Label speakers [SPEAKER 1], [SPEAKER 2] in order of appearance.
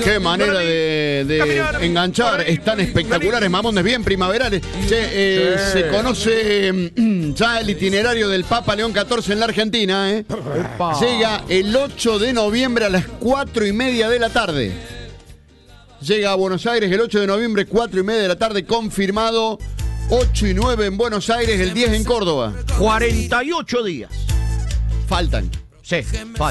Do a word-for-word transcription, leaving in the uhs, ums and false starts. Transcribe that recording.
[SPEAKER 1] Qué manera de, de enganchar, están espectaculares, mamones, bien primaverales. Che, eh, sí. Se conoce ya el itinerario del Papa León catorce en la Argentina. ¿eh? Llega el ocho de noviembre a las cuatro y media de la tarde. Llega a Buenos Aires el ocho de noviembre, cuatro y media de la tarde, confirmado. ocho y nueve en Buenos Aires, el diez en Córdoba.
[SPEAKER 2] cuarenta y ocho días.
[SPEAKER 1] Faltan.
[SPEAKER 2] Sí, faltan.